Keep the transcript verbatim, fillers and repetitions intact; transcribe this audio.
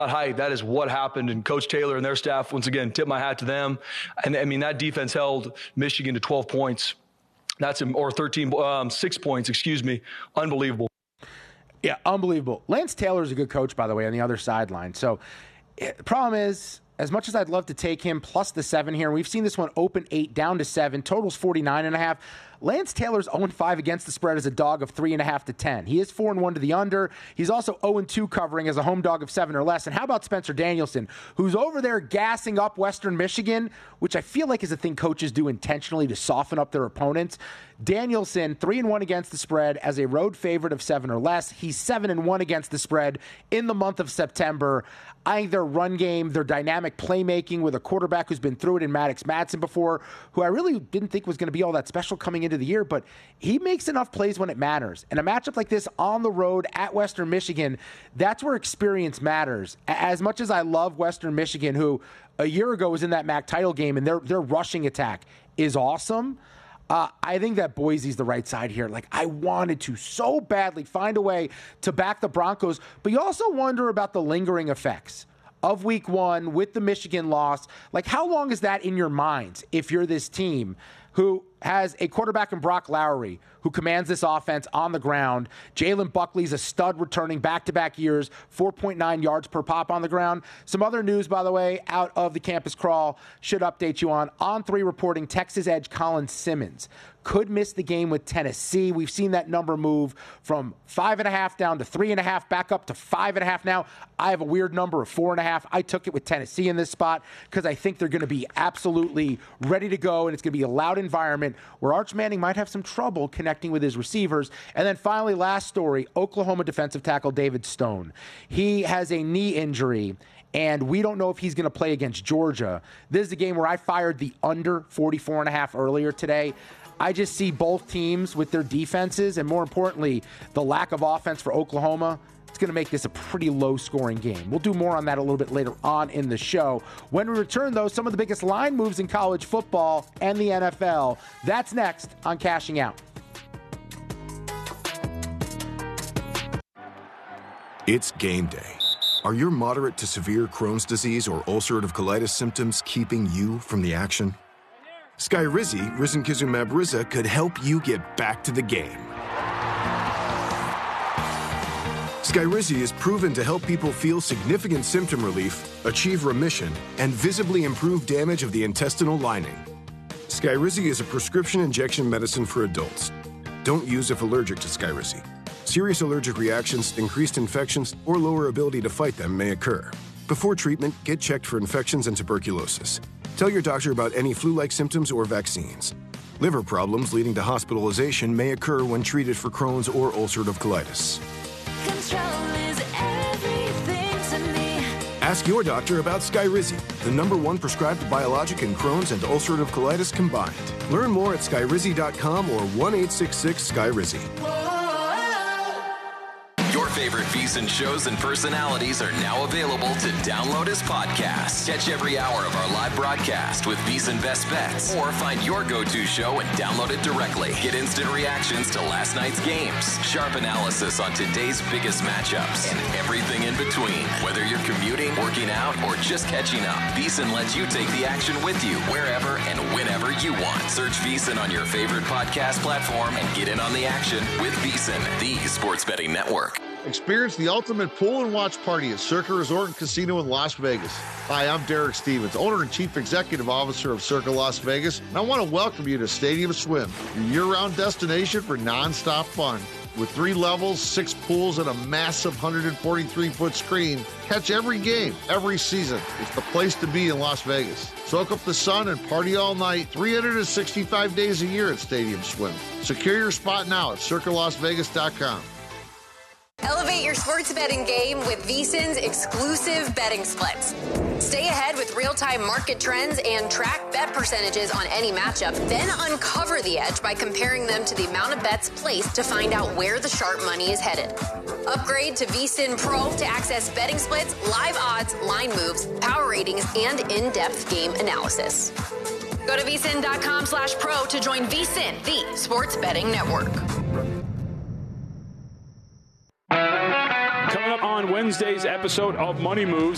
height. That is what happened. And Coach Taylor and their staff, once again, tip my hat to them. And I mean, that defense held Michigan to twelve points. That's or thirteen, um, six points, excuse me. Unbelievable. Yeah, unbelievable. Lance Taylor's a good coach, by the way, on the other sideline. So the problem is, as much as I'd love to take him plus the seven here, and we've seen this one open eight down to seven, totals forty-nine and a half. Lance Taylor's oh and five against the spread as a dog of three and a half to ten. He is four and one to the under. He's also oh and two covering as a home dog of seven or less. And how about Spencer Danielson, who's over there gassing up Western Michigan, which I feel like is a thing coaches do intentionally to soften up their opponents. Danielson, three and one against the spread as a road favorite of seven or less. He's seven and one against the spread in the month of September. I think their run game, their dynamic playmaking with a quarterback who's been through it in Maddox Madsen before, who I really didn't think was going to be all that special coming into the year, but he makes enough plays when it matters. And a matchup like this on the road at Western Michigan, that's where experience matters. As much as I love Western Michigan, who a year ago was in that M A C title game, and their their rushing attack is awesome, Uh, I think that Boise's the right side here. Like, I wanted to so badly find a way to back the Broncos, but you also wonder about the lingering effects of week one with the Michigan loss. Like, how long is that in your mind if you're this team who has a quarterback in Brock Lowry who commands this offense on the ground? Jalen Buckley's a stud returning back-to-back years, four point nine yards per pop on the ground. Some other news, by the way, out of the campus crawl should update you on. On three reporting, Texas edge Colin Simmons could miss the game with Tennessee. We've seen that number move from five and a half down to three and a half, back up to five and a half now. I have a weird number of four and a half. I took it with Tennessee in this spot because I think they're going to be absolutely ready to go, and it's going to be a loud environment where Arch Manning might have some trouble connecting with his receivers. And then finally, last story, Oklahoma defensive tackle David Stone. He has a knee injury, and we don't know if he's going to play against Georgia. This is a game where I fired the under forty-four and a half earlier today. I just see both teams with their defenses, and more importantly, the lack of offense for Oklahoma. It's going to make this a pretty low-scoring game. We'll do more on that a little bit later on in the show. When we return, though, some of the biggest line moves in college football and the N F L. That's next on Cashing Out. It's game day. Are your moderate to severe Crohn's disease or ulcerative colitis symptoms keeping you from the action? Skyrizi, risankizumab Riza, could help you get back to the game. Skyrizi is proven to help people feel significant symptom relief, achieve remission, and visibly improve damage of the intestinal lining. Skyrizi is a prescription injection medicine for adults. Don't use if allergic to Skyrizi. Serious allergic reactions, increased infections, or lower ability to fight them may occur. Before treatment, get checked for infections and tuberculosis. Tell your doctor about any flu-like symptoms or vaccines. Liver problems leading to hospitalization may occur when treated for Crohn's or ulcerative colitis. Control is everything to me. Ask your doctor about Skyrizi, the number one prescribed biologic in Crohn's and ulcerative colitis combined. Learn more at skyrizi dot com or one eight six six Skyrizi. Your favorite VSiN shows and personalities are now available to download as podcasts. Catch every hour of our live broadcast with VSiN Best Bets, or find your go-to show and download it directly. Get instant reactions to last night's games, sharp analysis on today's biggest matchups, and everything in between. Whether you're commuting, working out, or just catching up, VSiN lets you take the action with you wherever and whenever you want. Search VSiN on your favorite podcast platform and get in on the action with VSiN, the sports betting network. Experience the ultimate pool and watch party at Circa Resort and Casino in Las Vegas. Hi, I'm Derek Stevens, owner and chief executive officer of Circa Las Vegas, and I want to welcome you to Stadium Swim, your year-round destination for non-stop fun. With three levels, six pools, and a massive one hundred forty-three foot screen, catch every game, every season. It's the place to be in Las Vegas. Soak up the sun and party all night, three hundred sixty-five days a year at Stadium Swim. Secure your spot now at circa las vegas dot com. Elevate your sports betting game with VSiN's exclusive betting splits. Stay ahead with real-time market trends and track bet percentages on any matchup. Then uncover the edge by comparing them to the amount of bets placed to find out where the sharp money is headed. Upgrade to VSiN Pro to access betting splits, live odds, line moves, power ratings, and in-depth game analysis. Go to VSiN.com slash pro to join VSiN, the sports betting network. Coming up on Wednesday's episode of Money Moves,